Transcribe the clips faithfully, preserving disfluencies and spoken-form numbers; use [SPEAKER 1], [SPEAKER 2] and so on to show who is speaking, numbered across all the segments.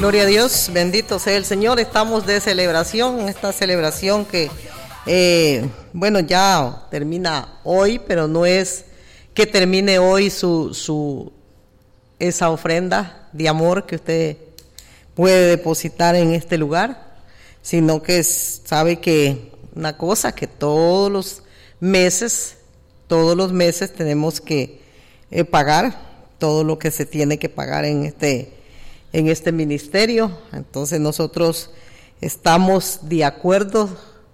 [SPEAKER 1] Gloria a Dios, bendito sea el Señor. Estamos de celebración, esta celebración que, eh, bueno, ya termina hoy, pero no es que termine hoy su, su esa ofrenda de amor que usted puede depositar en este lugar, sino que sabe que una cosa, que todos los meses, todos los meses tenemos que eh, pagar todo lo que se tiene que pagar en este en este ministerio. Entonces nosotros estamos de acuerdo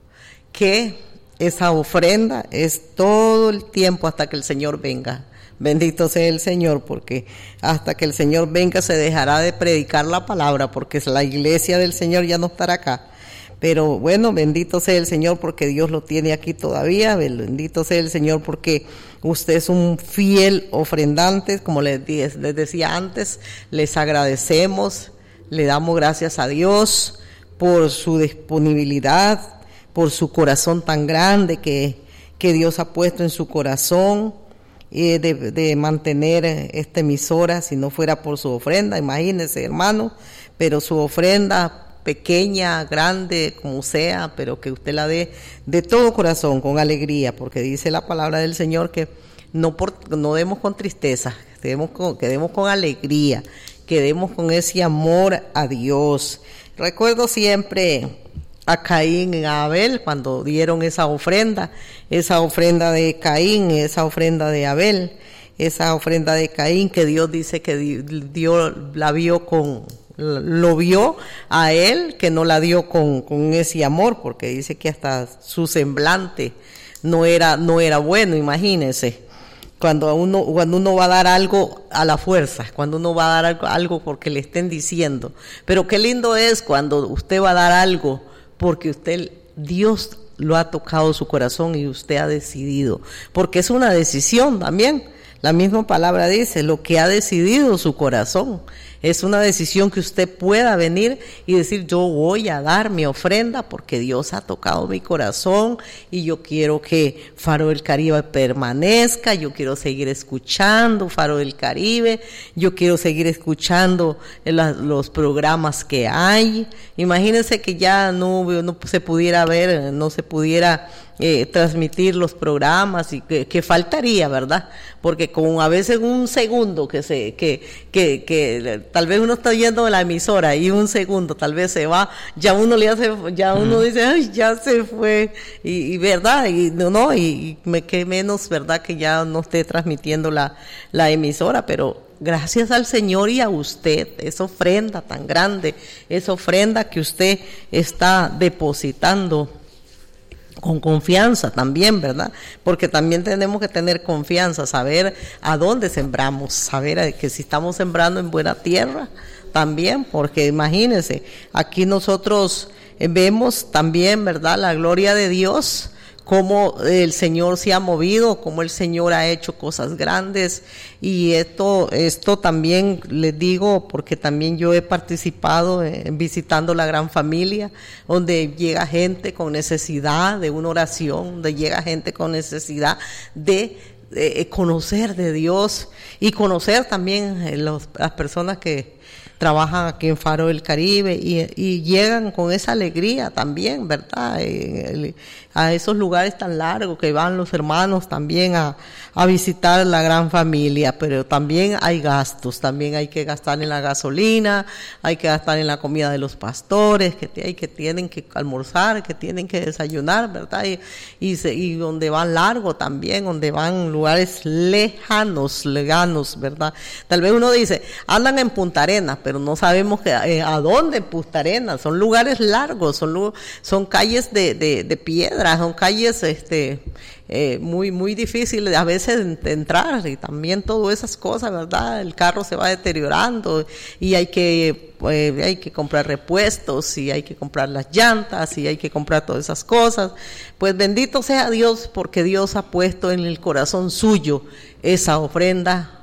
[SPEAKER 1] que esa ofrenda es todo el tiempo hasta que el Señor venga. Bendito sea el Señor, porque hasta que el Señor venga se dejará de predicar la palabra, porque la iglesia del Señor ya no estará acá. Pero bueno, bendito sea el Señor porque Dios lo tiene aquí todavía. Bendito sea el Señor porque usted es un fiel ofrendante. Como les, les decía antes, les agradecemos, le damos gracias a Dios por su disponibilidad, por su corazón tan grande que, que Dios ha puesto en su corazón, eh, de, de mantener esta emisora. Si no fuera por su ofrenda, imagínense, hermano, pero su ofrenda, pequeña, grande, como sea, pero que usted la dé de todo corazón, con alegría, porque dice la palabra del Señor que no, por, no demos con tristeza, que demos con, que demos con alegría, que demos con ese amor a Dios. Recuerdo siempre a Caín y a Abel cuando dieron esa ofrenda, esa ofrenda de Caín, esa ofrenda de Abel, esa ofrenda de Caín que Dios dice que Dios la vio con... lo vio a él, que no la dio con, con ese amor, porque dice que hasta su semblante no era, no era bueno. Imagínense, cuando uno, cuando uno va a dar algo a la fuerza, cuando uno va a dar algo, algo porque le estén diciendo, pero qué lindo es cuando usted va a dar algo porque usted, Dios lo ha tocado su corazón y usted ha decidido, porque es una decisión también. La misma palabra dice, lo que ha decidido su corazón. Es una decisión que usted pueda venir y decir, yo voy a dar mi ofrenda porque Dios ha tocado mi corazón y yo quiero que Faro del Caribe permanezca, yo quiero seguir escuchando Faro del Caribe, yo quiero seguir escuchando los programas que hay. Imagínense que ya no, no se pudiera ver, no se pudiera Eh, transmitir los programas y que, que faltaría, ¿verdad? Porque con a veces un segundo que se que, que que tal vez uno está yendo de la emisora y un segundo tal vez se va, ya uno le hace, ya uno dice, ay, ya se fue, y, y verdad, y no, no, y, y me que menos, ¿verdad? Que ya no esté transmitiendo la, la emisora, pero gracias al Señor y a usted, esa ofrenda tan grande, esa ofrenda que usted está depositando con confianza también, ¿verdad? Porque también tenemos que tener confianza, saber a dónde sembramos, saber que si estamos sembrando en buena tierra también, porque imagínense, aquí nosotros vemos también, ¿verdad?, la gloria de Dios, cómo el Señor se ha movido, cómo el Señor ha hecho cosas grandes. Y esto esto también les digo porque también yo he participado en visitando la gran familia, donde llega gente con necesidad de una oración, donde llega gente con necesidad de, de conocer de Dios y conocer también los, las personas que trabajan aquí en Faro del Caribe y, y llegan con esa alegría también, ¿verdad? El, a esos lugares tan largos que van los hermanos también a, a visitar la gran familia, pero también hay gastos, también hay que gastar en la gasolina, hay que gastar en la comida de los pastores, que, hay, que tienen que almorzar, que tienen que desayunar, ¿verdad? Y, y, se, y donde van largo también, donde van lugares lejanos, lejanos, ¿verdad? Tal vez uno dice, andan en Punta Arenas, pero no sabemos que, eh, a dónde en Punta Arenas. Son lugares largos, son, son calles de, de, de piedra, son calles este eh, muy muy difíciles a veces de entrar, y también todas esas cosas, ¿verdad? El carro se va deteriorando y hay que eh, hay que comprar repuestos y hay que comprar las llantas y hay que comprar todas esas cosas. Pues bendito sea Dios porque Dios ha puesto en el corazón suyo esa ofrenda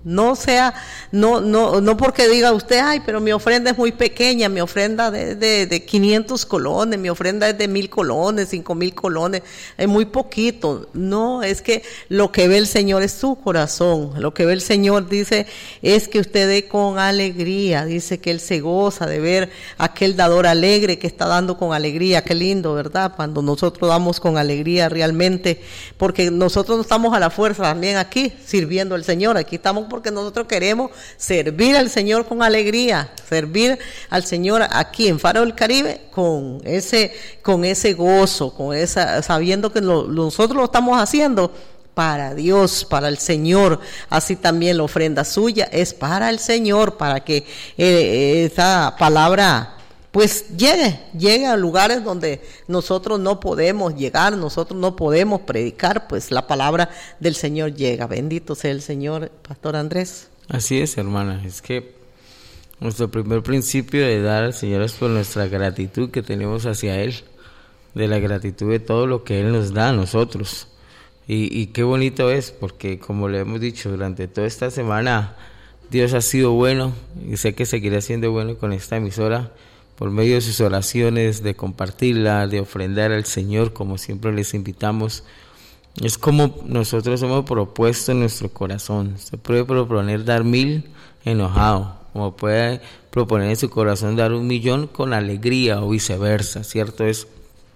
[SPEAKER 1] No sea, no, no, no porque diga usted, ay, pero mi ofrenda es muy pequeña, mi ofrenda de, de, de quinientos colones, mi ofrenda es de mil colones, cinco mil colones, es muy poquito. No, es que lo que ve el Señor es su corazón. Lo que ve el Señor, dice, es que usted dé con alegría. Dice que Él se goza de ver a aquel dador alegre que está dando con alegría. Qué lindo, ¿verdad? Cuando nosotros damos con alegría realmente, porque nosotros no estamos a la fuerza también aquí sirviendo al Señor. Aquí estamos porque nosotros queremos servir al Señor con alegría, servir al Señor aquí en Faro del Caribe con ese, con ese gozo, con esa, sabiendo que lo, nosotros lo estamos haciendo para Dios, para el Señor. Así también la ofrenda suya es para el Señor, para que eh, esa palabra pues llegue, llegue a lugares donde nosotros no podemos llegar, nosotros no podemos predicar, pues la palabra del Señor llega. Bendito sea el Señor, Pastor Andrés.
[SPEAKER 2] Así es, hermana, es que nuestro primer principio de dar al Señor es por nuestra gratitud que tenemos hacia Él, de la gratitud de todo lo que Él nos da a nosotros. Y, y qué bonito es, porque como le hemos dicho durante toda esta semana, Dios ha sido bueno y sé que seguirá siendo bueno con esta emisora, por medio de sus oraciones, de compartirla, de ofrendar al Señor, como siempre les invitamos. Es como nosotros hemos propuesto en nuestro corazón. Se puede proponer dar mil enojado, como puede proponer en su corazón dar un millón con alegría o viceversa, ¿cierto? Es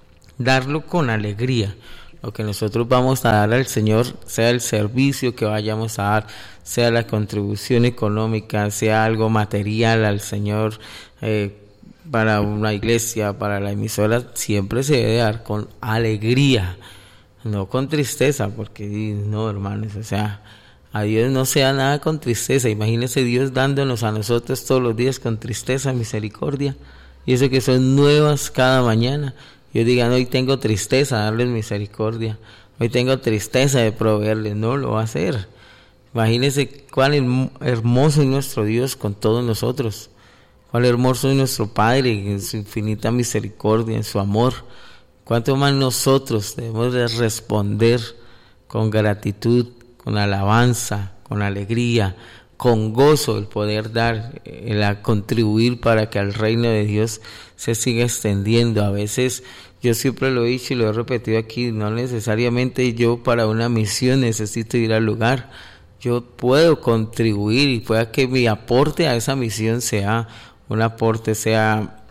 [SPEAKER 2] darlo con alegría. Lo que nosotros vamos a dar al Señor, sea el servicio que vayamos a dar, sea la contribución económica, sea algo material al Señor, eh, para una iglesia, para la emisora, siempre se debe dar con alegría, no con tristeza, porque no, hermanos, o sea, a Dios no se da nada con tristeza. Imagínense Dios dándonos a nosotros todos los días con tristeza, misericordia, y eso que son nuevas cada mañana. Yo digan, hoy tengo tristeza, darles misericordia, hoy tengo tristeza de proveerles, no lo va a hacer. Imagínense cuán hermoso es nuestro Dios con todos nosotros. Cuán hermoso es nuestro Padre en su infinita misericordia, en su amor. Cuánto más nosotros debemos de responder con gratitud, con alabanza, con alegría, con gozo el poder dar, el a contribuir para que el reino de Dios se siga extendiendo. A veces, yo siempre lo he dicho y lo he repetido aquí, no necesariamente yo para una misión necesito ir al lugar. Yo puedo contribuir y pueda que mi aporte a esa misión sea un aporte, sea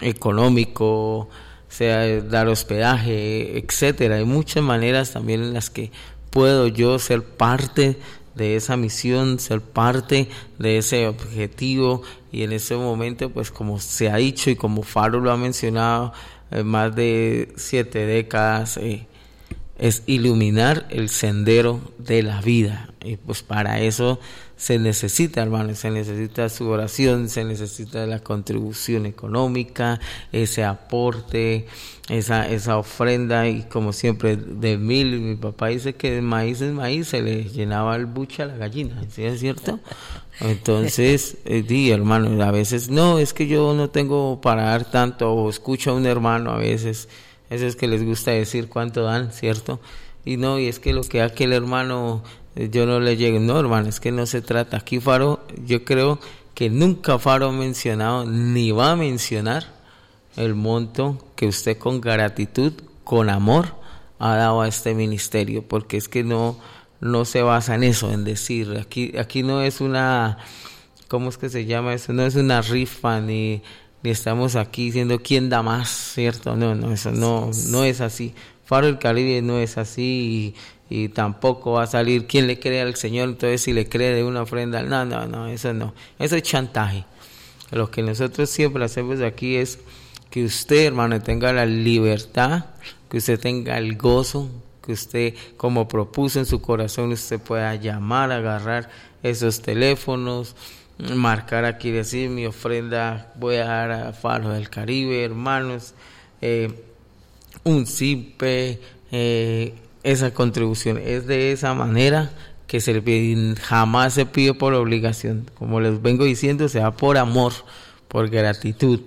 [SPEAKER 2] económico, sea dar hospedaje, etcétera. Hay muchas maneras también en las que puedo yo ser parte de esa misión, ser parte de ese objetivo. Y en ese momento, pues como se ha dicho y como Faro lo ha mencionado, eh, más de siete décadas, eh, es iluminar el sendero de la vida. Y pues para eso se necesita, hermanos, se necesita su oración, se necesita la contribución económica, ese aporte, esa esa ofrenda, y como siempre de mil. Mi papá dice que de maíz es maíz, se le llenaba el buche a la gallina, ¿sí es cierto? Entonces, eh, di, hermano, a veces no, es que yo no tengo para dar tanto, o escucho a un hermano a veces, eso es que les gusta decir cuánto dan, ¿cierto? Y no, y es que lo que aquel hermano, yo no le llego. No, hermano, es que no se trata. Aquí Faro, yo creo que nunca Faro ha mencionado, ni va a mencionar el monto que usted con gratitud, con amor, ha dado a este ministerio, porque es que no, no se basa en eso, en decir, aquí, aquí no es una, ¿cómo es que se llama eso? No es una rifa, ni... ni estamos aquí diciendo quién da más, ¿cierto? No, no, eso no, no es así. Faro del Caribe no es así, y, y tampoco va a salir quién le cree al Señor, entonces si le cree de una ofrenda, no, no, no, eso no, eso es chantaje. Lo que nosotros siempre hacemos aquí es que usted, hermano, tenga la libertad, que usted tenga el gozo, que usted, como propuso en su corazón, usted pueda llamar, agarrar esos teléfonos, marcar aquí, decir mi ofrenda voy a dar a Faro del Caribe, hermanos, eh, un simple, eh, esa contribución es de esa manera que se le pide, jamás se pide por obligación, como les vengo diciendo, se da por amor, por gratitud,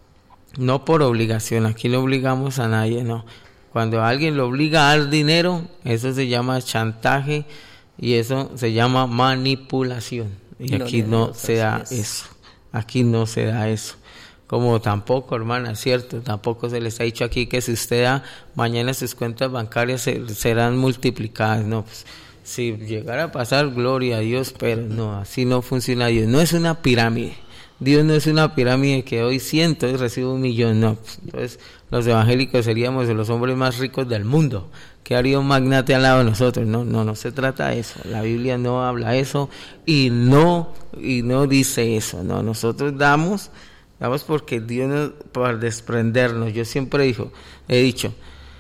[SPEAKER 2] no por obligación. Aquí no obligamos a nadie, no. Cuando alguien lo obliga a dar dinero, eso se llama chantaje, Y eso se llama manipulación. Y aquí no se da eso. Aquí no se da eso. Como tampoco, hermana, cierto, tampoco se les ha dicho aquí que si usted da, mañana sus cuentas bancarias se, serán multiplicadas. No, pues si llegara a pasar, gloria a Dios, pero no, así no funciona Dios. No es una pirámide. Dios no es una pirámide que hoy siento y recibo un millón, no. Entonces, los evangélicos seríamos los hombres más ricos del mundo. ¿Qué haría un magnate al lado de nosotros? No, no, no se trata de eso. La Biblia no habla eso y no, y no dice eso. No, nosotros damos, damos porque Dios nos, para desprendernos. Yo siempre digo, he dicho,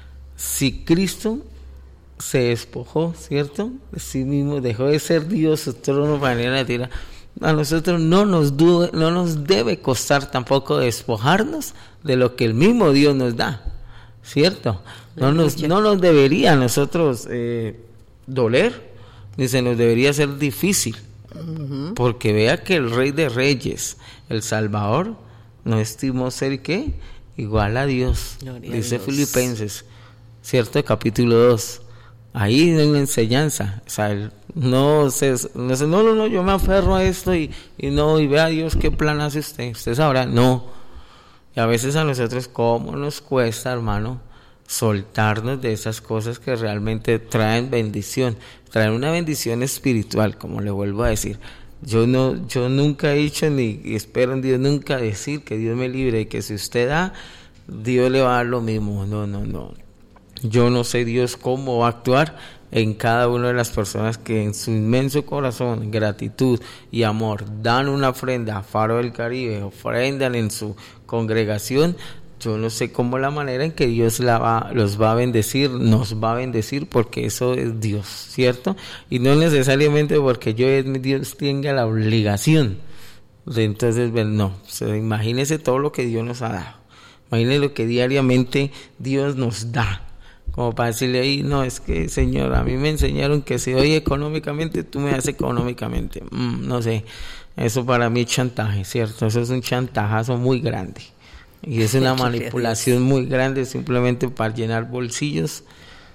[SPEAKER 2] si Cristo se despojó, ¿cierto? De sí mismo, dejó de ser Dios, su trono para venir a la tierra. A nosotros no nos, dude, no nos debe costar tampoco despojarnos de lo que el mismo Dios nos da, ¿cierto? No nos, no nos debería a nosotros eh, doler, ni se nos debería hacer difícil, uh-huh. Porque vea que el Rey de Reyes, el Salvador, no estimó ser ¿qué? Igual a Dios, Gloria dice a Dios. Filipenses, ¿cierto? Capítulo dos. Ahí hay una enseñanza, o sea, el, no, se, no, no, no, no, yo me aferro a esto y, y no, y vea Dios qué plan hace usted, usted sabrá, no. Y a veces a nosotros, ¿cómo nos cuesta, hermano, soltarnos de esas cosas que realmente traen bendición, traen una bendición espiritual, como le vuelvo a decir? Yo no, yo nunca he dicho ni espero en Dios nunca decir que Dios me libre y que si usted da, Dios le va a dar lo mismo, no, no, no. Yo no sé Dios cómo va a actuar en cada una de las personas que en su inmenso corazón, gratitud y amor dan una ofrenda a Faro del Caribe, ofrendan en su congregación. Yo no sé cómo la manera en que Dios la va, los va a bendecir, nos va a bendecir, porque eso es Dios, ¿cierto? Y no necesariamente porque yo Dios tenga la obligación de entonces ver, no, o sea, imagínese todo lo que Dios nos ha dado, imagínese lo que diariamente Dios nos da. Como para decirle ahí, no, es que Señor, a mí me enseñaron que si doy económicamente, tú me das económicamente. Mm, no sé, eso para mí es chantaje, ¿cierto? Eso es un chantajazo muy grande. Y es una manipulación muy grande simplemente para llenar bolsillos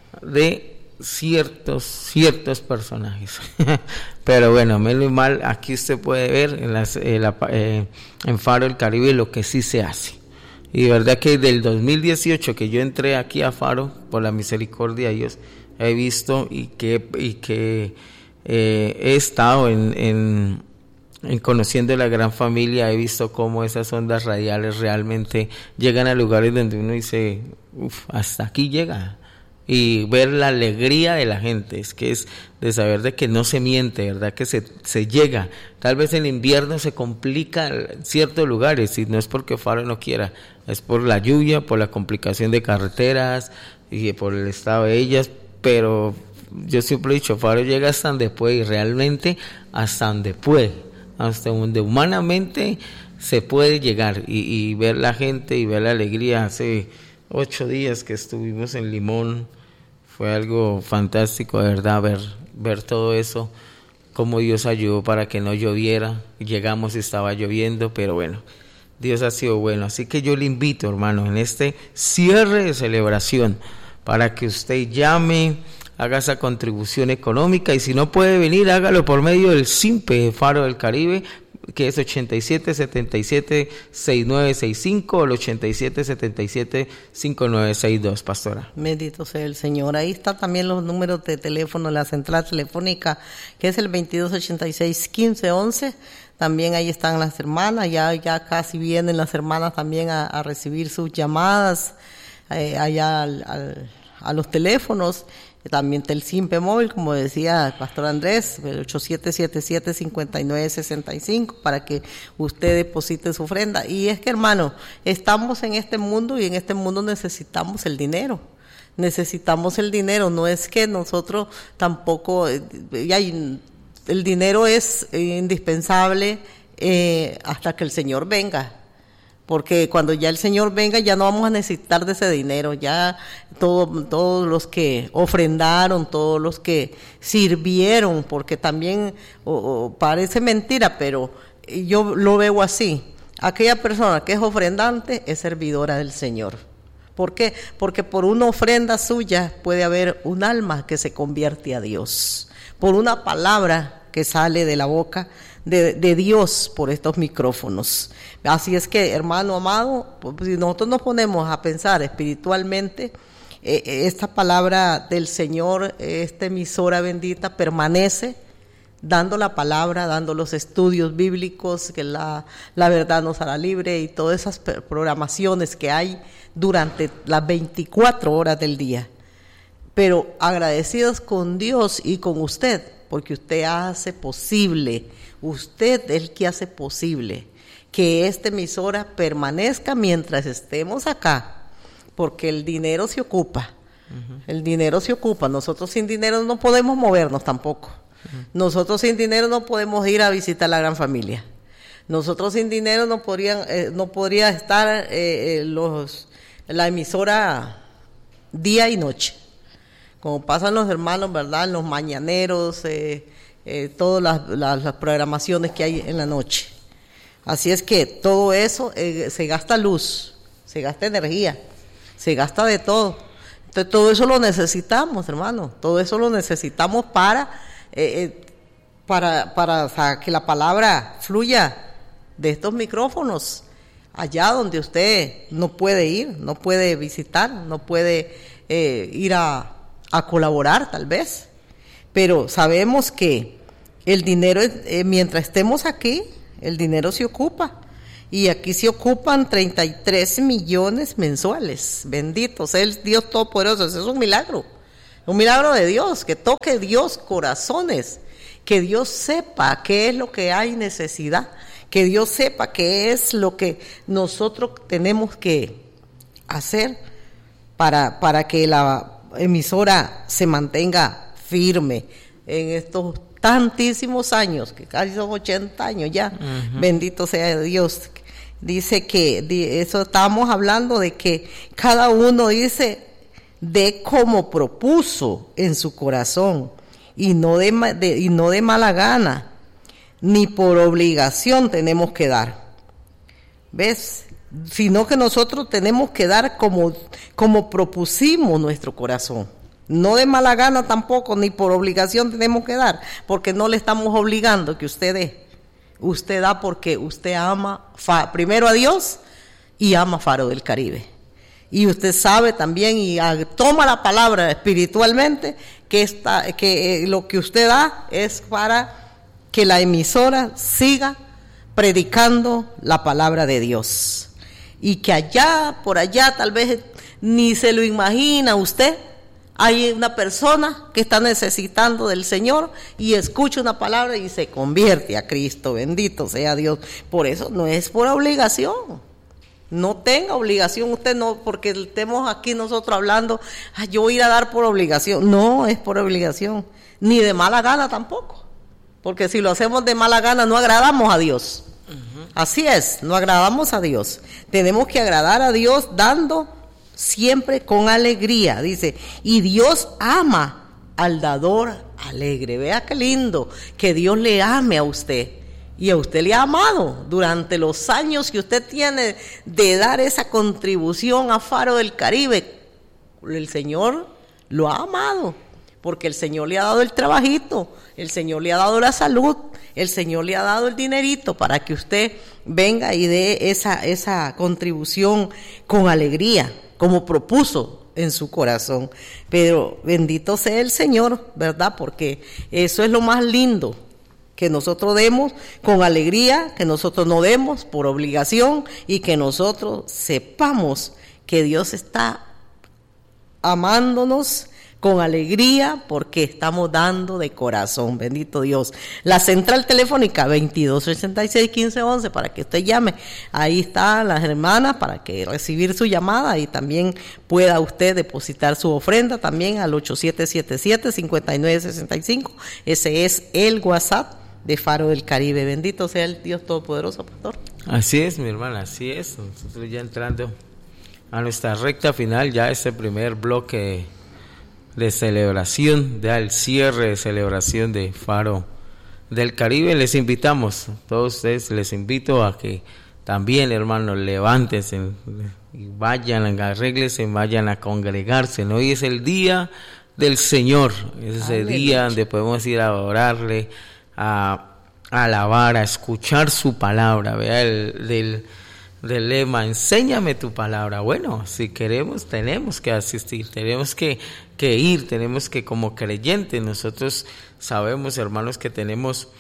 [SPEAKER 2] de ciertos, ciertos personajes. Pero bueno, menos mal, aquí usted puede ver en, las, eh, la, eh, en Faro del Caribe lo que sí se hace. Y de verdad que del dos mil dieciocho que yo entré aquí a Faro, por la misericordia de Dios, he visto y que, y que eh, he estado en, en, en conociendo la gran familia, he visto cómo esas ondas radiales realmente llegan a lugares donde uno dice, uff, hasta aquí llega. Y ver la alegría de la gente, es que es de saber de que no se miente, verdad que se, se llega. Tal vez en invierno se complica en ciertos lugares, y no es porque Faro no quiera, es por la lluvia, por la complicación de carreteras y por el estado de ellas, pero yo siempre he dicho, Faro llega hasta donde puede, y realmente hasta donde puede, hasta donde humanamente se puede llegar, y, y ver la gente y ver la alegría. Hace ocho días que estuvimos en Limón, fue algo fantástico, de verdad, ver, ver todo eso, cómo Dios ayudó para que no lloviera. Llegamos y estaba lloviendo, pero bueno, Dios ha sido bueno. Así que yo le invito, hermano, en este cierre de celebración, para que usted llame, haga esa contribución económica, y si no puede venir, hágalo por medio del SIMPE de Faro del Caribe, que es ochenta y siete, setenta y siete, sesenta y nueve sesenta y cinco, o el ochenta y siete, setenta y siete, cincuenta y nueve sesenta y dos, pastora.
[SPEAKER 1] Bendito sea el Señor. Ahí está también los números de teléfono, la central telefónica, que es el veintidós ochenta y seis, quince once. También ahí están las hermanas, ya, ya casi vienen las hermanas también a, a recibir sus llamadas eh, allá al, al, a los teléfonos. También el SIMPE móvil, como decía el pastor Andrés, el ocho siete siete siete, cinco nueve seis cinco, para que usted deposite su ofrenda. Y es que, hermano, estamos en este mundo y en este mundo necesitamos el dinero. Necesitamos el dinero, no es que nosotros tampoco, ya, el dinero es indispensable eh, hasta que el Señor venga. Porque cuando ya el Señor venga, ya no vamos a necesitar de ese dinero, ya todo, todos los que ofrendaron, todos los que sirvieron, porque también o, o, parece mentira, pero yo lo veo así, aquella persona que es ofrendante es servidora del Señor, ¿Por qué? Porque por una ofrenda suya puede haber un alma que se convierte a Dios. Por una palabra que sale de la boca de, de Dios por estos micrófonos. Así es que, hermano amado, pues, si nosotros nos ponemos a pensar espiritualmente, eh, esta palabra del Señor, esta emisora bendita, permanece dando la palabra, dando los estudios bíblicos, que la, la verdad nos hará libre, y todas esas programaciones que hay durante las veinticuatro horas del día. Pero agradecidos con Dios y con usted, porque usted hace posible, usted es el que hace posible que esta emisora permanezca mientras estemos acá, porque el dinero se ocupa, uh-huh. el dinero se ocupa, nosotros sin dinero no podemos movernos tampoco. Nosotros sin dinero no podemos ir a visitar la gran familia. Nosotros sin dinero no podrían, eh, no podría estar eh, los, la emisora día y noche. Como pasan los hermanos, ¿verdad? Los mañaneros, eh, eh, todas las, las, las programaciones que hay en la noche. Así es que todo eso eh, se gasta luz, se gasta energía, se gasta de todo. Entonces todo eso lo necesitamos, hermano. Todo eso lo necesitamos para... Eh, eh, para, para o sea, que la palabra fluya de estos micrófonos allá donde usted no puede ir, no puede visitar, no puede eh, ir a, a colaborar tal vez, pero sabemos que el dinero, eh, mientras estemos aquí, el dinero se ocupa, y aquí se ocupan treinta y tres millones mensuales. Bendito sea el Dios Todopoderoso. Eso es un milagro. Un milagro de Dios, que toque Dios corazones, que Dios sepa qué es lo que hay necesidad, que Dios sepa qué es lo que nosotros tenemos que hacer para, para que la emisora se mantenga firme en estos tantísimos años, que casi son ochenta años ya. Uh-huh. Bendito sea Dios. Dice que, eso estábamos hablando de que cada uno dice, de como propuso en su corazón, y no de, de, y no de mala gana, ni por obligación tenemos que dar. ¿Ves? Sino que nosotros tenemos que dar como, como propusimos nuestro corazón. No de mala gana tampoco, ni por obligación tenemos que dar, porque no le estamos obligando que usted dé. Usted da porque usted ama fa, primero a Dios y ama Faro del Caribe. Y usted sabe también y toma la palabra espiritualmente que, esta, que lo que usted da es para que la emisora siga predicando la palabra de Dios. Y que allá, por allá, tal vez ni se lo imagina usted, hay una persona que está necesitando del Señor y escucha una palabra y se convierte a Cristo. Bendito sea Dios. Por eso no es por obligación. No tenga obligación usted, no, porque estemos aquí nosotros hablando, ah, yo voy a ir a dar por obligación. No es por obligación, ni de mala gana tampoco, porque si lo hacemos de mala gana no agradamos a Dios. Uh-huh. Así es, no agradamos a Dios. Tenemos que agradar a Dios dando siempre con alegría, dice, y Dios ama al dador alegre. Vea qué lindo que Dios le ame a usted. Y a usted le ha amado durante los años que usted tiene de dar esa contribución a Faro del Caribe. El Señor lo ha amado, porque el Señor le ha dado el trabajito, el Señor le ha dado la salud, el Señor le ha dado el dinerito para que usted venga y dé esa, esa contribución con alegría, como propuso en su corazón. Pero bendito sea el Señor, ¿verdad? Porque eso es lo más lindo, que nosotros demos con alegría, que nosotros no demos por obligación y que nosotros sepamos que Dios está amándonos con alegría porque estamos dando de corazón. Bendito Dios. La central telefónica veintidós ochenta y seis quince once para que usted llame. Ahí están las hermanas para que recibir su llamada y también pueda usted depositar su ofrenda también al ocho siete siete siete, cinco nueve seis cinco. Ese es el WhatsApp de Faro del Caribe. Bendito sea el Dios Todopoderoso, pastor.
[SPEAKER 2] Así es, mi hermana, así es. Nosotros ya entrando a nuestra recta final, ya este primer bloque de celebración, ya el cierre de celebración de Faro del Caribe. Les invitamos, todos ustedes les invito a que también, hermanos, levántense y vayan, arréglense, vayan a congregarse. ¿No? Hoy es el día del Señor, es ese Aleluya. Día donde podemos ir a adorarle, a, a alabar, a escuchar su palabra. Vea el del, del lema, enséñame tu palabra. Bueno, si queremos, tenemos que asistir, tenemos que, que ir, tenemos que, como creyentes, nosotros sabemos, hermanos, que tenemos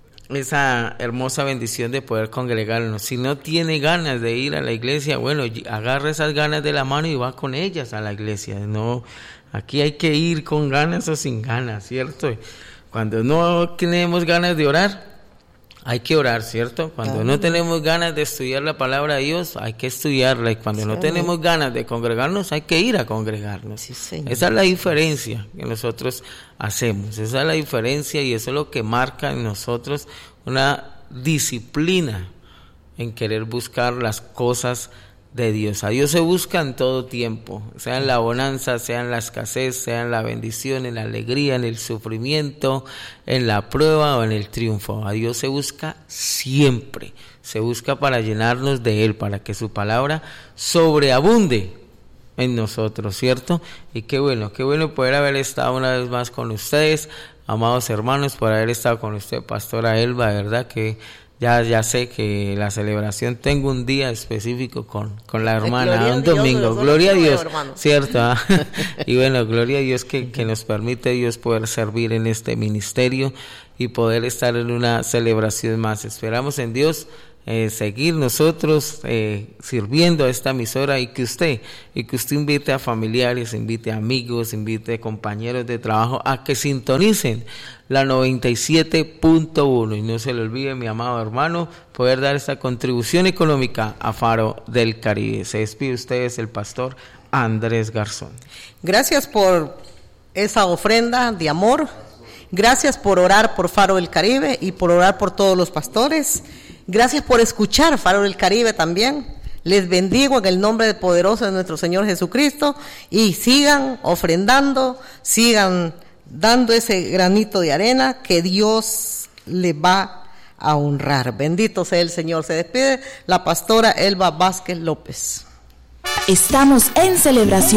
[SPEAKER 2] esa hermosa bendición de poder congregarnos. Si no tiene ganas de ir a la iglesia, bueno, agarra esas ganas de la mano y va con ellas a la iglesia. No, aquí hay que ir con ganas o sin ganas, ¿cierto? Cuando no tenemos ganas de orar, hay que orar, ¿cierto? Cuando no tenemos ganas de estudiar la palabra de Dios, hay que estudiarla. Y cuando no tenemos ganas de congregarnos, hay que ir a congregarnos. Sí, esa es la diferencia que nosotros hacemos. Esa es la diferencia y eso es lo que marca en nosotros una disciplina en querer buscar las cosas de Dios. A Dios se busca en todo tiempo, sea en la bonanza, sea en la escasez, sea en la bendición, en la alegría, en el sufrimiento, en la prueba o en el triunfo. A Dios se busca siempre, se busca para llenarnos de Él, para que su palabra sobreabunde en nosotros, ¿cierto? Y qué bueno, qué bueno poder haber estado una vez más con ustedes, amados hermanos, por haber estado con usted, Pastora Elba, de verdad que Ya, ya sé que la celebración, tengo un día específico con, con la hermana, un domingo, gloria a Dios, ¿cierto? Y bueno, gloria a Dios que, que nos permite Dios poder servir en este ministerio y poder estar en una celebración más. Esperamos en Dios eh, seguir nosotros eh, sirviendo a esta emisora y que usted, y que usted invite a familiares, invite a amigos, invite a compañeros de trabajo a que sintonicen la noventa y siete punto uno y no se le olvide, mi amado hermano, poder dar esta contribución económica a Faro del Caribe. Se despide ustedes el pastor Andrés Garzón.
[SPEAKER 1] Gracias por esa ofrenda de amor, gracias por orar por Faro del Caribe y por orar por todos los pastores, gracias por escuchar Faro del Caribe también. Les bendigo en el nombre poderoso de nuestro Señor Jesucristo y sigan ofrendando, sigan dando ese granito de arena que Dios le va a honrar. Bendito sea el Señor. Se despide la pastora Elba Vázquez López.
[SPEAKER 3] Estamos en celebración.